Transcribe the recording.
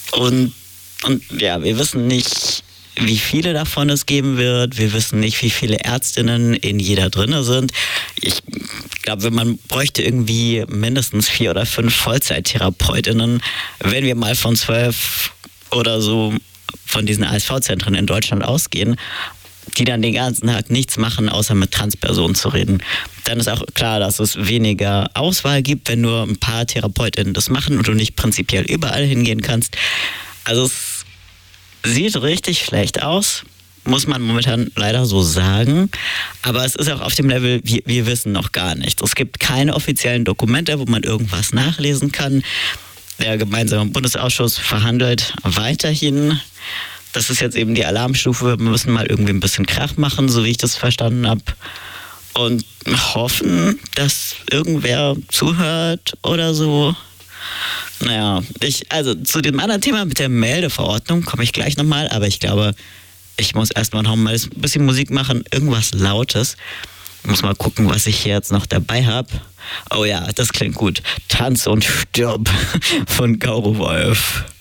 Und ja, wir wissen nicht, wie viele davon es geben wird. Wir wissen nicht, wie viele Ärztinnen in jeder drinne sind. Ich glaube, man bräuchte irgendwie mindestens 4 oder 5 Vollzeittherapeutinnen, wenn wir mal von 12 oder so von diesen ASV-Zentren in Deutschland ausgehen, die dann den ganzen Tag nichts machen, außer mit Transpersonen zu reden. Dann ist auch klar, dass es weniger Auswahl gibt, wenn nur ein paar TherapeutInnen das machen und du nicht prinzipiell überall hingehen kannst. Also es sieht richtig schlecht aus, muss man momentan leider so sagen. Aber es ist auch auf dem Level, wir wissen noch gar nichts. Es gibt keine offiziellen Dokumente, wo man irgendwas nachlesen kann. Der gemeinsame Bundesausschuss verhandelt weiterhin. Das ist jetzt eben die Alarmstufe. Wir müssen mal irgendwie ein bisschen Krach machen, so wie ich das verstanden habe. Und hoffen, dass irgendwer zuhört oder so. Naja, also zu dem anderen Thema mit der Meldeverordnung komme ich gleich nochmal, aber ich glaube, ich muss erstmal noch mal ein bisschen Musik machen, irgendwas Lautes. Ich muss mal gucken, was ich hier jetzt noch dabei habe. Oh ja, das klingt gut. Tanz und Stirb von Gauro Wolf.